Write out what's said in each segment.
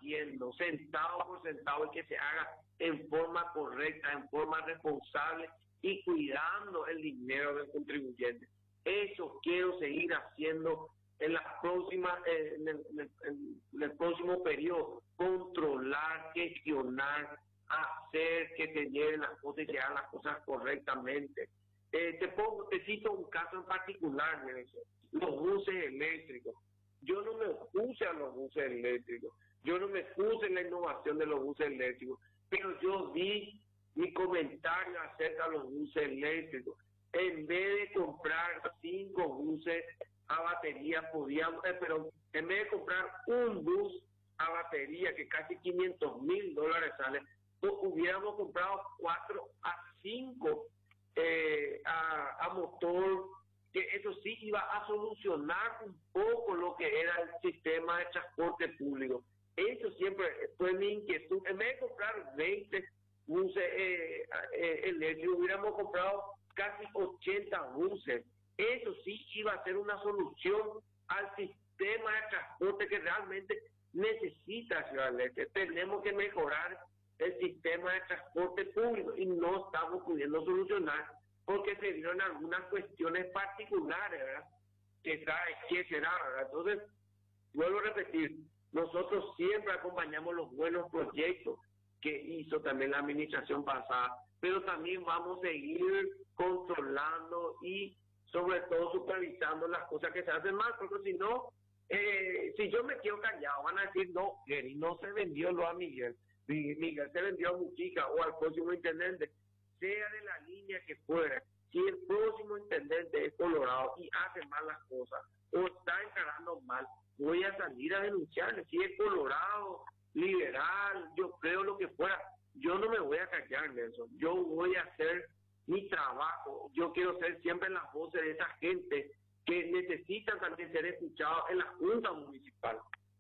haciendo, centavo por centavo, y que se haga en forma correcta, en forma responsable y cuidando el dinero del contribuyente. Eso quiero seguir haciendo en las próximas, en el próximo periodo: controlar, gestionar, hacer que se lleven las cosas y que hagan las cosas correctamente. Te cito un caso en particular, Nelson: los buses eléctricos. Yo no me opuse a los buses eléctricos, yo no me puse en la innovación de los buses eléctricos, pero yo di mi comentario acerca de los buses eléctricos. En vez de comprar 5 buses a batería, podíamos, pero en vez de comprar un bus a batería que casi $500,000 sale, pues hubiéramos comprado 4 a 5 a motor, que eso sí iba a solucionar un poco lo que era el sistema de transporte público. Eso siempre fue mi inquietud. En vez de comprar 20 buses eléctricos, hubiéramos comprado casi 80 buses. Eso sí iba a ser una solución al sistema de transporte que realmente necesita Ciudad del Este. Tenemos que mejorar el sistema de transporte público y no estamos pudiendo solucionar porque se dieron algunas cuestiones particulares, ¿verdad? ¿Qué será, verdad? Entonces, vuelvo a repetir, nosotros siempre acompañamos los buenos proyectos que hizo también la administración pasada, pero también vamos a seguir controlando y sobre todo supervisando las cosas que se hacen mal, porque si no, si yo me quedo callado, van a decir: no, Gary no se vendió lo a Miguel, Miguel se vendió a Mujica o al próximo intendente, sea de la línea que fuera. Si el próximo intendente es colorado y hace mal las cosas o está encarando mal, voy a salir a denunciarle. Si es colorado, liberal, yo creo lo que fuera, yo no me voy a callar, Nelson. Yo voy a hacer mi trabajo. Yo quiero ser siempre las voces de esa gente que necesitan también ser escuchados en la Junta Municipal.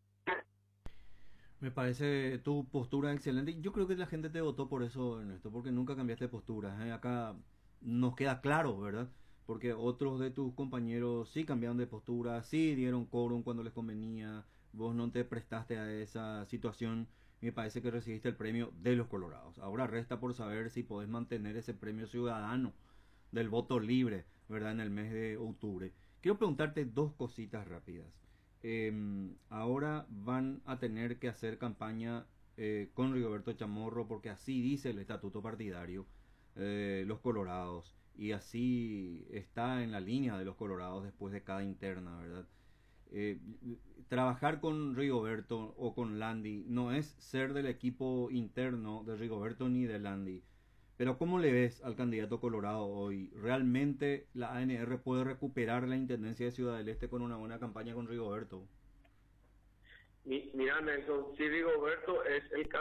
Me parece tu postura excelente. Yo creo que la gente te votó por eso, Ernesto, porque nunca cambiaste de postura. Acá nos queda claro, ¿verdad? Porque otros de tus compañeros sí cambiaron de postura, sí dieron quórum cuando les convenía. Vos no te prestaste a esa situación. Me parece que recibiste el premio de los Colorados. Ahora resta por saber si podés mantener ese premio ciudadano del voto libre, ¿verdad? En el mes de octubre. Quiero preguntarte dos cositas rápidas. Ahora van a tener que hacer campaña con Rigoberto Chamorro, porque así dice el estatuto partidario, los Colorados, y así está en la línea de los Colorados después de cada interna, ¿verdad? Eh, Trabajar con Rigoberto o con Landy no es ser del equipo interno de Rigoberto ni de Landy. Pero ¿cómo le ves al candidato colorado hoy? ¿Realmente la ANR puede recuperar la intendencia de Ciudad del Este con una buena campaña con Rigoberto? Mira, Nelson, si Rigoberto es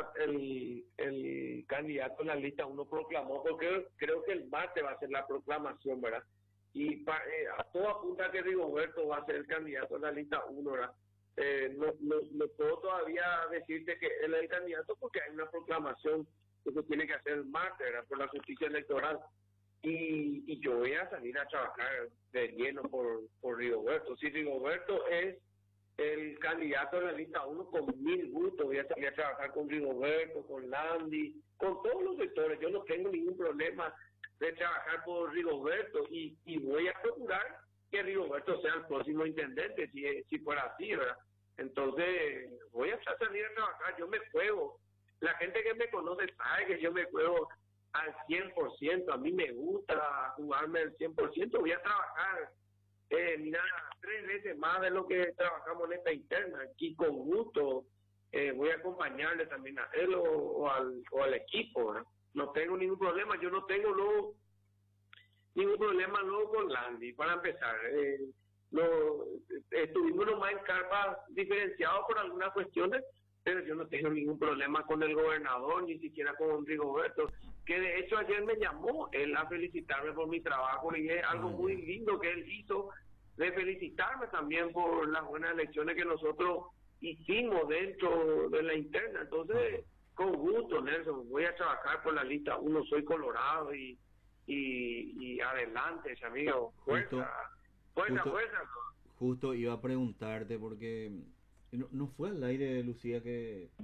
el candidato en la lista uno proclamó, porque creo que el martes va a ser la proclamación, ¿verdad? Y a todo apunta que Rigoberto va a ser el candidato en la lista 1, ¿verdad? No puedo todavía decirte que él es el candidato porque hay una proclamación que se tiene que hacer el martes, ¿verdad? Por la justicia electoral. Y yo voy a salir a trabajar de lleno por Rigoberto. Si Rigoberto es el candidato de la lista 1, con 1000 gusto voy a salir a trabajar con Rigoberto, con Landy, con todos los sectores. Yo no tengo ningún problema de trabajar por Rigoberto y voy a procurar que Rigoberto sea el próximo intendente, si fuera así, ¿verdad? Entonces voy a salir a trabajar, yo me juego. La gente que me conoce sabe que yo me juego al 100%, a mí me gusta jugarme al 100%, voy a trabajar. Mira, 3 veces más de lo que trabajamos en esta interna, aquí con gusto voy a acompañarle también a él o al equipo, ¿verdad? No tengo ningún problema, yo no tengo ningún problema luego con Landy, para empezar. Estuvimos nomás en carpas diferenciados por algunas cuestiones, pero yo no tengo ningún problema con el gobernador, ni siquiera con Rigoberto, que de hecho ayer me llamó él a felicitarme por mi trabajo, y es algo muy lindo que él hizo, de felicitarme también por las buenas elecciones que nosotros hicimos dentro de la interna. Entonces, con gusto, Nelson, voy a trabajar por la lista 1, soy colorado y adelante, amigo, fuerza, fuerza, Justo, fuerza. justo iba a preguntarte porque no fue al aire, Lucía, que